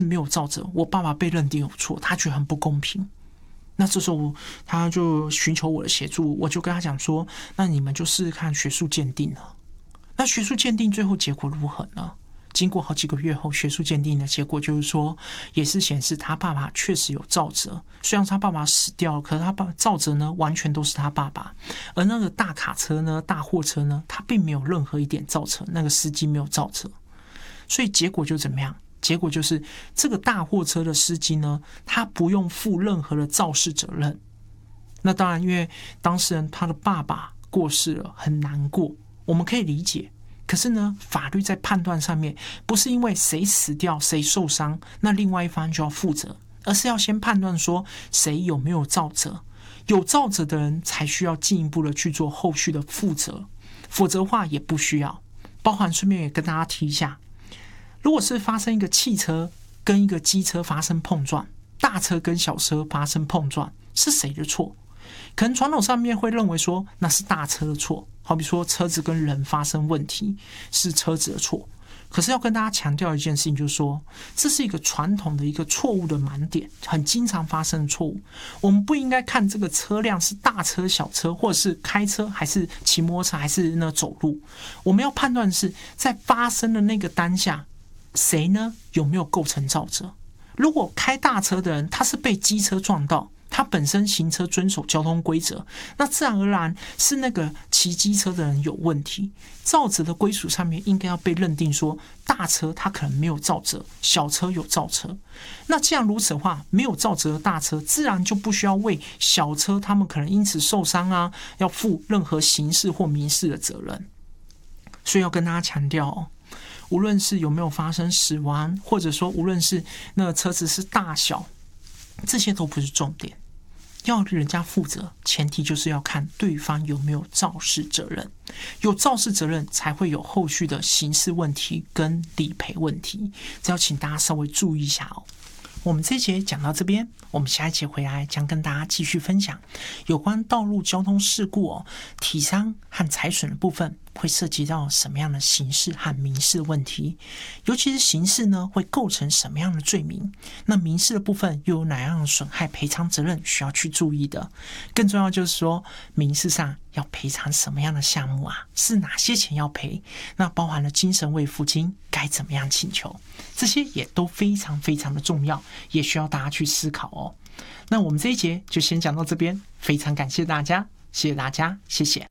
没有肇责，我爸爸被认定有错，他觉得很不公平。那这时候他就寻求我的协助，我就跟他讲说，那你们就试试看学术鉴定了。那学术鉴定最后结果如何呢？经过好几个月后，学术鉴定的结果就是说，也是显示他爸爸确实有肇责。虽然他爸爸死掉了，可是他肇责呢，完全都是他爸爸。而那个大卡车呢，大货车呢，他并没有任何一点肇责，那个司机没有肇责。所以结果就怎么样？结果就是这个大货车的司机呢，他不用负任何的肇事责任。那当然，因为当事人他的爸爸过世了，很难过，我们可以理解。可是呢，法律在判断上面，不是因为谁死掉谁受伤，那另外一方就要负责，而是要先判断说谁有没有肇责，有肇责的人才需要进一步的去做后续的负责，否则的话也不需要。包含顺便也跟大家提一下，如果是发生一个汽车跟一个机车发生碰撞，大车跟小车发生碰撞，是谁的错？可能传统上面会认为说那是大车的错，好比说车子跟人发生问题是车子的错。可是要跟大家强调一件事情，就是说这是一个传统的一个错误的盲点，很经常发生的错误。我们不应该看这个车辆是大车小车，或者是开车还是骑摩托车还是走路，我们要判断的是在发生的那个当下，谁呢有没有构成肇责。如果开大车的人他是被机车撞到，他本身行车遵守交通规则，那自然而然是那个骑机车的人有问题。肇责的归属上面应该要被认定说，大车他可能没有肇责，小车有肇责。那既然如此的话，没有肇责的大车自然就不需要为小车他们可能因此受伤啊，要负任何刑事或民事的责任。所以要跟大家强调无论是有没有发生死亡，或者说无论是那个车子是大小，这些都不是重点。要人家负责，前提就是要看对方有没有肇事责任，有肇事责任才会有后续的刑事问题跟理赔问题，这要请大家稍微注意一下哦。我们这一节讲到这边，我们下一节回来将跟大家继续分享有关道路交通事故体伤和财损的部分会涉及到什么样的刑事和民事的问题，尤其是刑事呢会构成什么样的罪名，那民事的部分又有哪样的损害赔偿责任需要去注意的。更重要就是说民事上要赔偿什么样的项目啊，是哪些钱要赔，那包含了精神慰抚金该怎么样请求，这些也都非常非常的重要，也需要大家去思考哦。那我们这一节就先讲到这边，非常感谢大家，谢谢大家，谢谢。